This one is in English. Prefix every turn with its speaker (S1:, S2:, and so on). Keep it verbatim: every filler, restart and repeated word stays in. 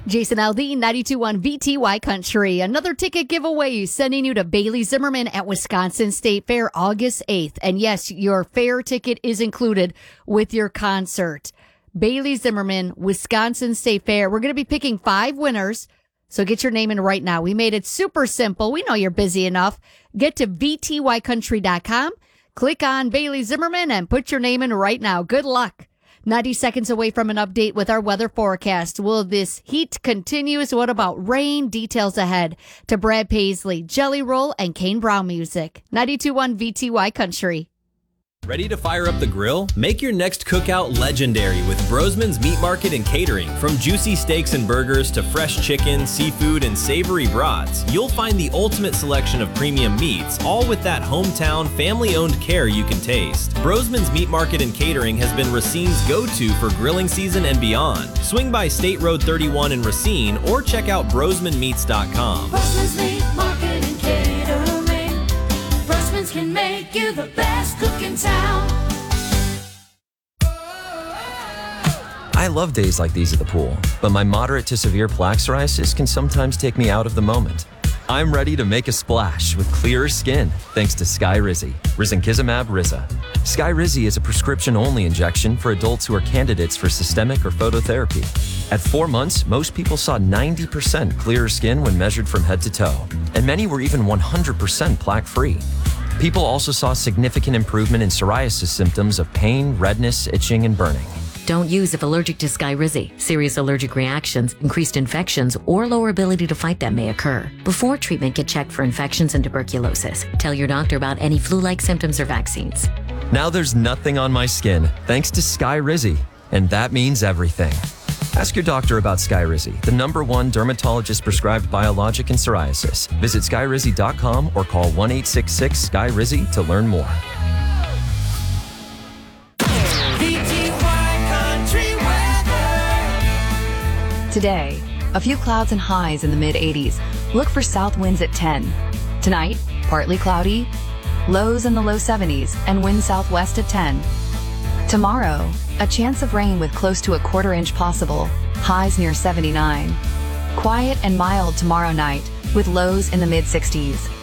S1: Jason Aldean, ninety-two point one V T Y Country. Another ticket giveaway sending you to Bailey Zimmerman at Wisconsin State Fair August eighth. And yes, your fair ticket is included with your concert. Bailey Zimmerman, Wisconsin State Fair. We're going to be picking five winners. So get your name in right now. We made it super simple. We know you're busy enough. Get to V T Y country dot com, click on Bailey Zimmerman, and put your name in right now. Good luck. ninety seconds away from an update with our weather forecast. Will this heat continue? What about rain? Details ahead. To Brad Paisley, Jelly Roll, and Kane Brown music. ninety-two point one V T Y Country.
S2: Ready to fire up the grill? Make your next cookout legendary with Brosman's Meat Market and Catering. From juicy steaks and burgers to fresh chicken, seafood, and savory brats, you'll find the ultimate selection of premium meats, all with that hometown, family-owned care you can taste. Brosman's Meat Market and Catering has been Racine's go-to for grilling season and beyond. Swing by State Road thirty-one in Racine or check out brosman meats dot com.
S3: Brosman's Meat Market and Catering. Brosman's can make you the best cook in town.
S4: I love days like these at the pool, but my moderate to severe plaque psoriasis can sometimes take me out of the moment. I'm ready to make a splash with clearer skin thanks to Skyrizi, Risankizumab Riza. Skyrizi is a prescription-only injection for adults who are candidates for systemic or phototherapy. At four months, most people saw ninety percent clearer skin when measured from head to toe, and many were even one hundred percent plaque-free. People also saw significant improvement in psoriasis symptoms of pain, redness, itching, and burning.
S5: Don't use if allergic to Skyrizi. Serious allergic reactions, increased infections, or lower ability to fight them may occur. Before treatment, get checked for infections and tuberculosis. Tell your doctor about any flu-like symptoms or vaccines.
S4: Now there's nothing on my skin thanks to Skyrizi, and that means everything. Ask your doctor about Skyrizi, the number one dermatologist-prescribed biologic in psoriasis. Visit skyrizi dot com or call one eight six six S K Y R I Z Y to learn more.
S6: Today, a few clouds and highs in the mid eighties. Look for south winds at ten. Tonight, partly cloudy, lows in the low seventies, and wind southwest at ten. Tomorrow, a chance of rain with close to a quarter inch possible, highs near seventy-nine. Quiet and mild tomorrow night, with lows in the mid sixties.